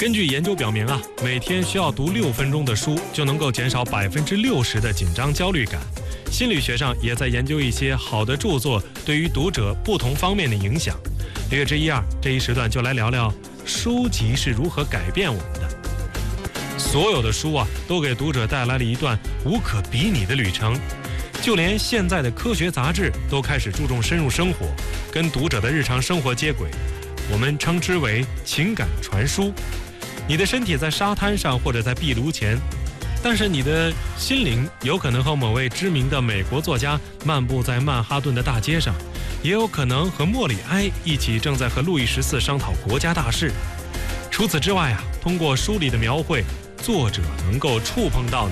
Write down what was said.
根据研究表明啊，每天需要读6分钟的书，就能够减少60%的紧张焦虑感。心理学上也在研究一些好的著作对于读者不同方面的影响。略知一二，这一时段就来聊聊书籍是如何改变我们的。所有的书啊，都给读者带来了一段无可比拟的旅程。就连现在的科学杂志都开始注重深入生活，跟读者的日常生活接轨。我们称之为情感传输。你的身体在沙滩上或者在壁炉前，但是你的心灵有可能和某位知名的美国作家漫步在曼哈顿的大街上，也有可能和莫里埃一起正在和路易14商讨国家大事。除此之外啊，通过书里的描绘，作者能够触碰到你，